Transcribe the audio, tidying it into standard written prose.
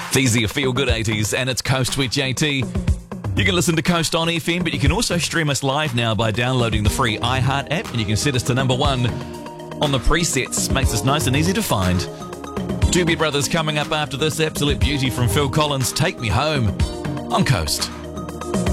These are your feel-good 80s, and it's Coast with JT. You can listen to Coast on FM, but you can also stream us live now by downloading the free iHeart app, and you can set us to number 1 on the presets. Makes us nice and easy to find. Doobie Brothers coming up after this absolute beauty from Phil Collins, Take Me Home, on Coast.